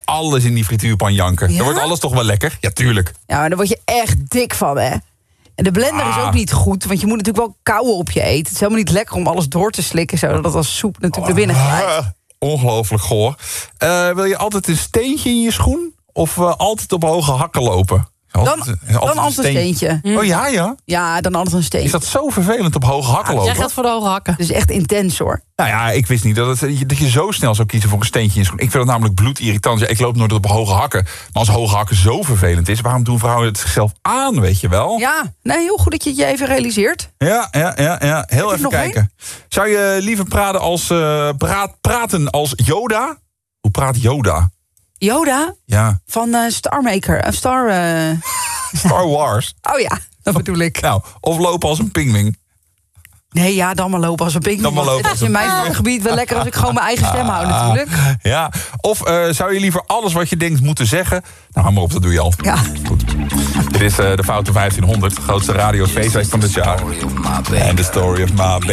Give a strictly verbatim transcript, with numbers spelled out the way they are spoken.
alles in die frituurpan janken. Ja? Dan wordt alles toch wel lekker? Ja, tuurlijk. Ja, maar daar word je echt dik van, hè? En de blender Ah. is ook niet goed, want je moet natuurlijk wel kauwen op je eten. Het is helemaal niet lekker om alles door te slikken, zodat het als soep natuurlijk er binnen glijdt. Ah, ongelooflijk goor. Uh, wil je altijd een steentje in je schoen? Of uh, altijd op hoge hakken lopen? Altijd, Dan, uh, altijd dan altijd een steentje. Oh ja, ja? Ja, dan altijd een steentje. Is dat zo vervelend op hoge hakken Jij lopen? gaat voor de hoge hakken. Dat is echt intens, hoor. Nou ja, ik wist niet dat, het, dat je zo snel zou kiezen voor een steentje in je schoen. Ik vind het namelijk bloedirritant. Ja, ik loop nooit op hoge hakken. Maar als hoge hakken zo vervelend is, waarom doen vrouwen het zichzelf aan, weet je wel? Ja, nee, heel goed dat je het je even realiseert. Ja, ja, ja, ja. Heel je even nog kijken. Zou je liever praten als, uh, praat, praten als Yoda? Hoe praat Yoda? Yoda Ja, van uh, Star Maker. Uh, Star... Uh... Star Wars. Oh ja, dat bedoel ik. Nou, of lopen als een pingwing. Nee, ja, dan maar lopen als een pingwing. Dan maar lopen Het als is in een- mijn gebied wel lekker als ik gewoon mijn eigen stem hou natuurlijk. Ja, of uh, zou je liever alles wat je denkt moeten zeggen? Nou, hou maar op, dat doe je al. Ja. Goed. Dit is uh, de Foute vijftienhonderd, de grootste radiofeestweek van dit jaar. En the story of my